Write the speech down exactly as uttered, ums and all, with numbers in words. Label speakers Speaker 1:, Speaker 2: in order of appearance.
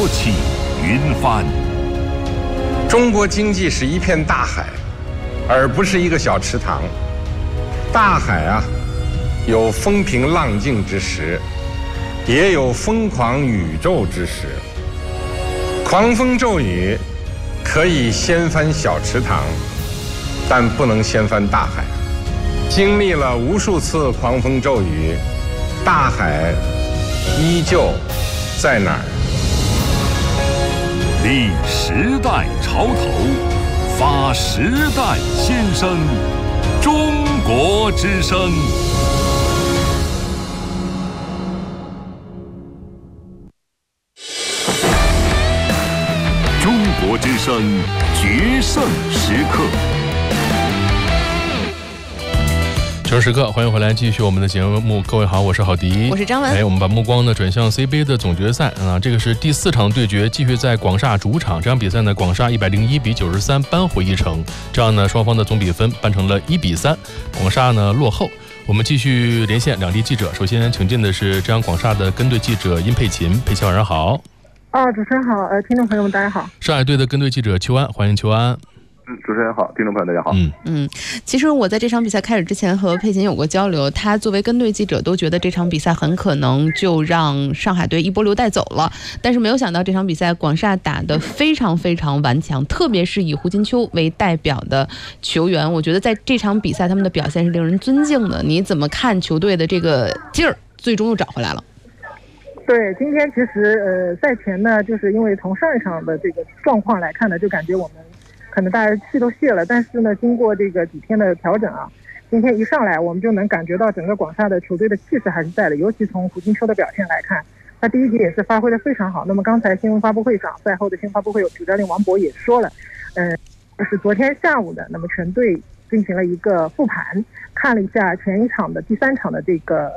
Speaker 1: 气云帆。
Speaker 2: 中国经济是一片大海，而不是一个小池塘。大海啊，有风平浪静之时，也有疯狂宇宙之时。狂风骤雨可以掀翻小池塘，但不能掀翻大海。经历了无数次狂风骤雨，大海依旧在哪儿？
Speaker 1: 立时代潮头，发时代先声，中国之声。中国之声决胜时刻。
Speaker 3: 决胜时刻，欢迎回来，继续我们的节目。各位好，我是郝迪，
Speaker 4: 我是张文。
Speaker 3: 哎，我们把目光呢转向 C 杯的总决赛啊，这个是第四场对决，继续在广厦主场。这场比赛呢，广厦一百零一比九十三扳回一城，这样呢，双方的总比分扳成了一比三，广厦呢落后。我们继续连线两地记者，首先请进的是浙江广厦的跟队记者殷佩琴，佩琴晚上好。
Speaker 5: 哦，主持人好，呃，听众朋友们大家好。
Speaker 3: 上海队的跟队记者邱安，欢迎邱安。
Speaker 6: 嗯，主持人好，听众朋友大家好。
Speaker 3: 嗯
Speaker 4: 嗯，其实我在这场比赛开始之前和佩琴有过交流，他作为跟队记者都觉得这场比赛很可能就让上海队一波流带走了，但是没有想到这场比赛广厦打得非常非常顽强，特别是以胡金秋为代表的球员，我觉得在这场比赛他们的表现是令人尊敬的。你怎么看球队的这个劲儿最终又找回来了？
Speaker 5: 对，今天其实呃赛前呢，就是因为从上一场的这个状况来看呢，就感觉我们可能大家气都泄了，但是呢，经过这个几天的调整啊，今天一上来我们就能感觉到整个广厦的球队的气势还是在的，尤其从胡金秋的表现来看，他第一节也是发挥的非常好。那么刚才新闻发布会上，赛后的新闻发布会有主教练王博也说了，嗯、呃，就是昨天下午的，那么全队进行了一个复盘，看了一下前一场的第三场的这个